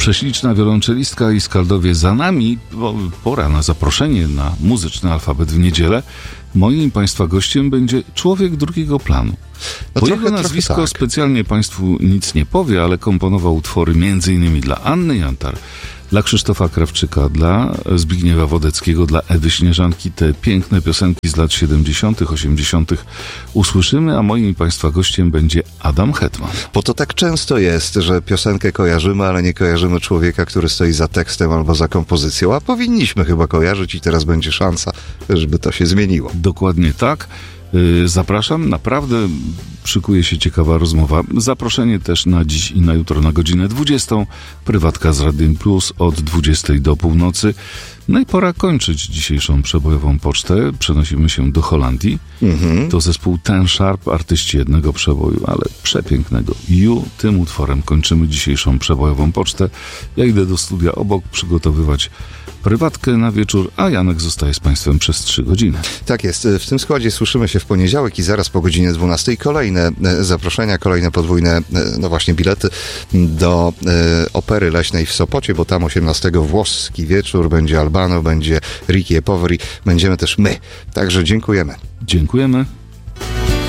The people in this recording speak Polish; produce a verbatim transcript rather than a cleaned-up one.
Prześliczna wiolonczelistka i skaldowie za nami, bo pora na zaproszenie na muzyczny alfabet w niedzielę. Moim Państwa gościem będzie człowiek drugiego planu. No Bo trochę, jego nazwisko trochę tak. specjalnie Państwu nic nie powie, ale komponował utwory m.in. dla Anny Jantar, dla Krzysztofa Krawczyka, dla Zbigniewa Wodeckiego, dla Ewy Śnieżanki. Te piękne piosenki z lat siedemdziesiątych, osiemdziesiątych usłyszymy, a moim Państwa gościem będzie Adam Hetman. Bo to tak często jest, że piosenkę kojarzymy, ale nie kojarzymy człowieka, który stoi za tekstem albo za kompozycją, a powinniśmy chyba kojarzyć i teraz będzie szansa, żeby to się zmieniło. Dokładnie tak. Zapraszam, naprawdę szykuje się ciekawa rozmowa. Zaproszenie też na dziś i na jutro na godzinę dwudziestą. Prywatka z Radiem Plus od dwudziestej do północy. No i pora kończyć dzisiejszą przebojową pocztę. Przenosimy się do Holandii. Mhm. To zespół Ten Sharp, artyści jednego przeboju, ale przepięknego. You, tym utworem kończymy dzisiejszą przebojową pocztę. Ja idę do studia obok przygotowywać prywatkę na wieczór, a Janek zostaje z Państwem przez trzy godziny. Tak jest. W tym składzie słyszymy się w poniedziałek i zaraz po godzinie dwunastej kolejne zaproszenia, kolejne podwójne, no właśnie bilety do e, Opery Leśnej w Sopocie, bo tam osiemnastego włoski wieczór, będzie Albano, będzie Ricky e Poveri, będziemy też my. Także dziękujemy. Dziękujemy.